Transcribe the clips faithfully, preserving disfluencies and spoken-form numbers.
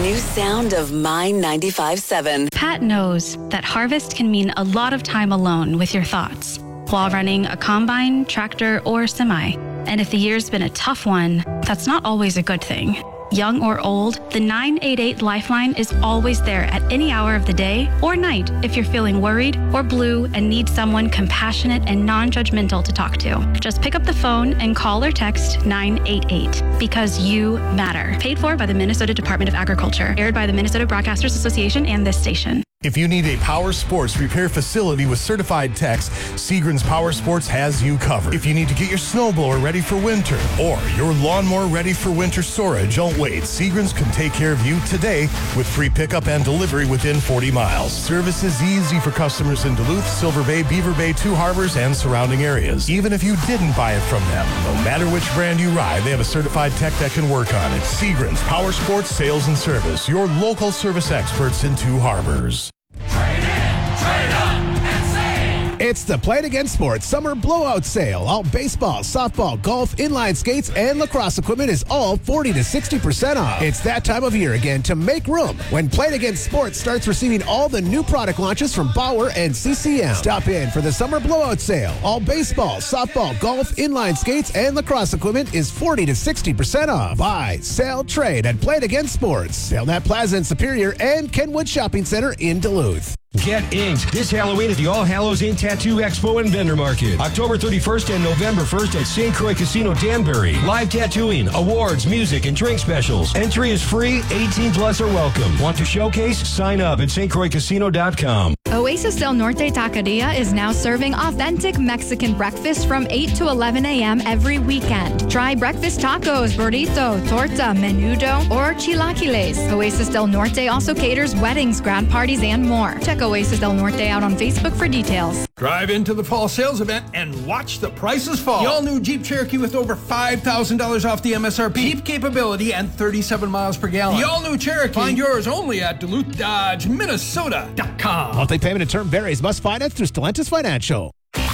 new sound of My ninety-five seven. Pat knows that harvest can mean a lot of time alone with your thoughts while running a combine, tractor, or semi. And if the year's been a tough one, that's not always a good thing. Young or old, the nine eight eight Lifeline is always there at any hour of the day or night if you're feeling worried or blue and need someone compassionate and non-judgmental to talk to. Just pick up the phone and call or text nine eight eight because you matter. Paid for by the Minnesota Department of Agriculture. Aired by the Minnesota Broadcasters Association and this station. If you need a power sports repair facility with certified techs, Seagram's Power Sports has you covered. If you need to get your snowblower ready for winter or your lawnmower ready for winter storage, don't wait. Seagram's can take care of you today with free pickup and delivery within forty miles. Service is easy for customers in Duluth, Silver Bay, Beaver Bay, Two Harbors, and surrounding areas. Even if you didn't buy it from them, no matter which brand you ride, they have a certified tech that can work on it. Seagram's Power Sports Sales and Service, your local service experts in Two Harbors. Trade in, trade up, and save! It's the Play It Again Sports Summer Blowout Sale. All baseball, softball, golf, inline skates, and lacrosse equipment is all forty to sixty percent off. It's that time of year again to make room when Play It Again Sports starts receiving all the new product launches from Bauer and C C M. Stop in for the Summer Blowout Sale. All baseball, softball, golf, inline skates, and lacrosse equipment is forty to sixty percent off. Buy, sell, trade at Play It Again Sports. Salnat Plaza in Superior and Kenwood Shopping Center in Duluth. Get inked this Halloween at the All Hallows Inn Tattoo Expo and Vendor Market. October thirty-first and November first at Saint Croix Casino Danbury. Live tattooing, awards, music, and drink specials. Entry is free. eighteen plus are welcome. Want to showcase? Sign up at st croix casino dot com. Oasis Del Norte Taqueria is now serving authentic Mexican breakfast from eight to eleven a.m. every weekend. Try breakfast tacos, burrito, torta, menudo, or chilaquiles. Oasis Del Norte also caters weddings, grad parties, and more. Check Oasis Del Norte out on Facebook for details. Drive into the fall sales event and watch the prices fall. The all-new Jeep Cherokee with over five thousand dollars off the M S R P, Jeep capability, and thirty-seven miles per gallon. The all-new Cherokee. Find yours only at Duluth Dodge Minnesota dot com. Monthly payment and term varies. Must finance through Stellantis Financial.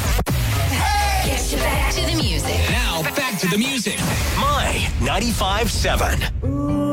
Hey! Get you back to the music. Now, back to the music. My ninety-five seven.